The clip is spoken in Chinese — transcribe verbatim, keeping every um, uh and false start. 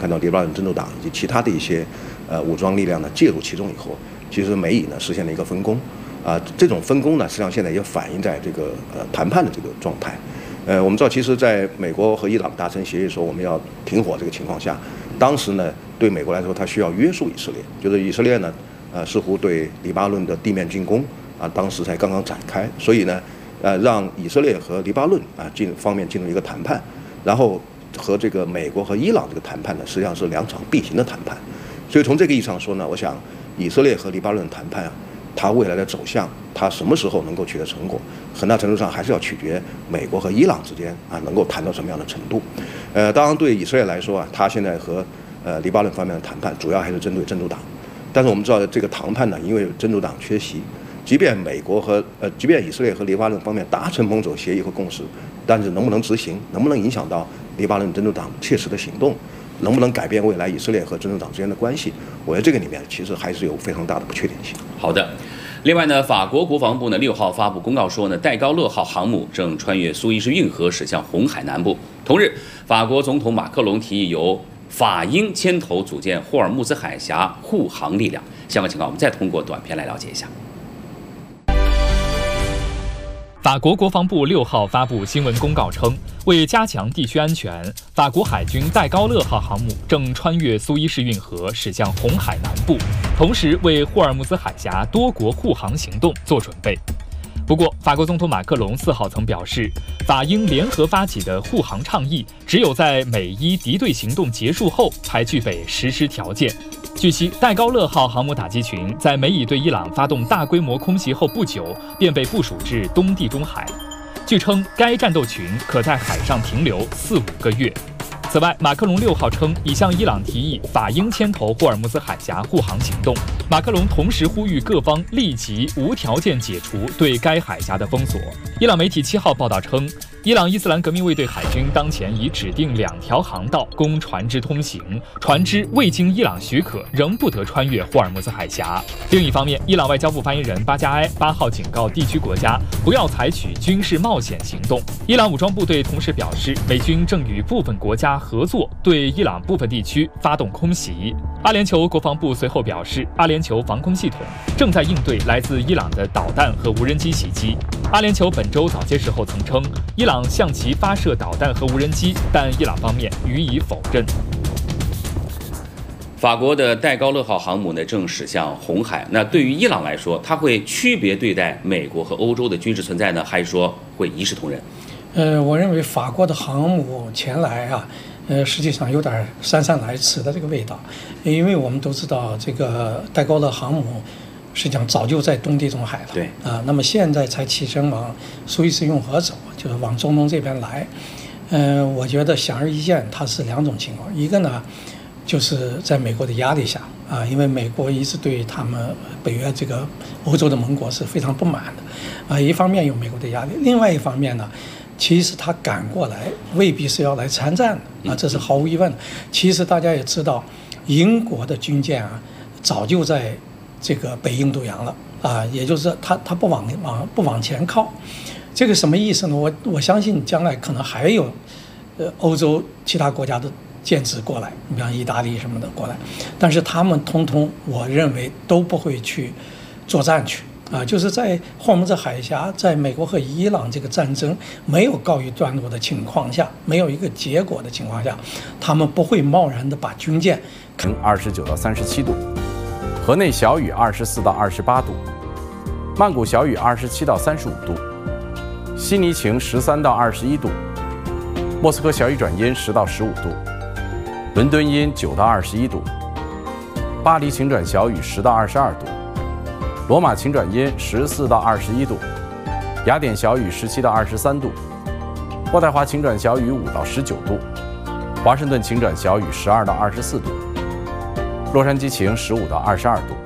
看到黎巴嫩真主党以及其他的一些呃武装力量呢介入其中以后，其实美以呢实现了一个分工，啊、呃，这种分工呢实际上现在也反映在这个呃谈判的这个状态。呃，我们知道，其实在美国和伊朗达成协议说我们要停火这个情况下，当时呢对美国来说，它需要约束以色列，就是以色列呢呃似乎对黎巴嫩的地面进攻啊、呃，当时才刚刚展开，所以呢呃让以色列和黎巴嫩啊、呃、进方面进入一个谈判，然后和这个美国和伊朗这个谈判呢，实际上是两场并行的谈判。所以从这个意义上说呢，我想以色列和黎巴嫩谈判啊，它未来的走向，它什么时候能够取得成果，很大程度上还是要取决美国和伊朗之间啊能够谈到什么样的程度。呃，当然对以色列来说啊，它现在和呃黎巴嫩方面的谈判主要还是针对真主党，但是我们知道这个谈判呢，因为真主党缺席，即便美国和呃即便以色列和黎巴嫩方面达成某种协议和共识，但是能不能执行，能不能影响到黎巴嫩真主党切实的行动，能不能改变未来以色列和真主党之间的关系，我觉得这个里面其实还是有非常大的不确定性。 好的。另外呢，法国国防部呢六号发布公告说呢，戴高乐号航母正穿越苏伊士运河驶向红海南部。同日，法国总统马克龙提议由法英牵头组建霍尔木兹海峡护航力量。相关情况我们再通过短片来了解一下。 法国国防部六号发布新闻公告称，为加强地区安全，法国海军戴高乐号航母正穿越苏伊士运河驶向红海南部，同时为霍尔木兹海峡多国护航行动做准备。不过，法国总统马克龙四号曾表示，法英联合发起的护航倡议只有在美伊敌对行动结束后才具备实施条件。据悉，戴高乐号航母打击群在美以对伊朗发动大规模空袭后不久，便被部署至东地中海。据称，该战斗群可在海上停留四五个月。此外，马克龙六号称已向伊朗提议法英牵头霍尔木兹海峡护航行动。马克龙同时呼吁各方立即无条件解除对该海峡的封锁。伊朗媒体七号报道称，伊朗伊斯兰革命卫队海军当前已指定两条航道供船只通行，船只未经伊朗许可仍不得穿越霍尔木兹海峡。另一方面，伊朗外交部发言人巴加埃八号警告地区国家不要采取军事冒险行动。伊朗武装部队同时表示，美军正与部分国家合作对伊朗部分地区发动空袭。阿联酋国防部随后表示，阿联酋防空系统正在应对来自伊朗的导弹和无人机袭击。阿联酋本周早些时候曾称，伊朗向其发射导弹和无人机，但伊朗方面予以否认。 法国的戴高乐号航母呢正驶向红海，那对于伊朗来说，它会区别对待美国和欧洲的军事存在呢，还是说会一视同仁？ 呃，我认为法国的航母前来啊，呃，实际上有点姗姗来迟的这个味道，因为我们都知道这个戴高乐航母实际上早就在东地中海了， 对啊，那么现在才起身往苏伊士运河走，就是往中东这边来。嗯、呃，我觉得显而易见，它是两种情况，一个呢，就是在美国的压力下啊，因为美国一直对他们北约这个欧洲的盟国是非常不满的，啊，一方面有美国的压力，另外一方面呢，其实他赶过来未必是要来参战的啊，这是毫无疑问的。其实大家也知道，英国的军舰啊，早就在这个北印度洋了啊，也就是它它不往往不往前靠，这个什么意思呢？我我相信将来可能还有，呃，欧洲其他国家的舰只过来，你比方意大利什么的过来，但是他们通通我认为都不会去作战去。啊，就是在霍尔木兹海峡，在美国和伊朗这个战争没有告一段落的情况下，没有一个结果的情况下，他们不会贸然的把军舰。 二十九到三十七度，河内小雨二十四到二十八度，曼谷小雨二十七到三十五度，悉尼晴十三到二十一度，莫斯科小雨转阴十到十五度，伦敦阴九到二十一度，巴黎晴转小雨十到二十二度。罗马晴转阴十四到二十一度，雅典小雨十七到二十三度，渥太华晴转小雨五到十九度，华盛顿晴转小雨十二到二十四度，洛杉矶晴十五到二十二度。